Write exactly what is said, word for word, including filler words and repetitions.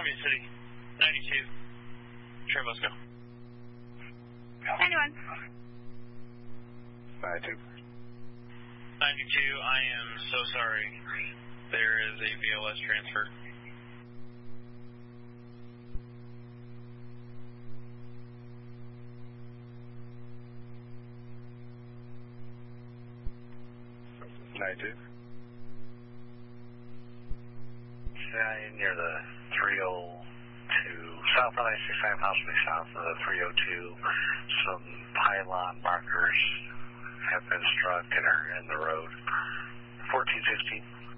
Columbia City, ninety-two. Sure, let's go. ninety-one. ninety-two. ninety-two, I am so sorry. There is a V L S transfer. ninety-two. Yeah, near the three oh two, south of I sixty-five, possibly south of the three oh two. Some pylon markers have been struck and are in the road. fourteen sixteen.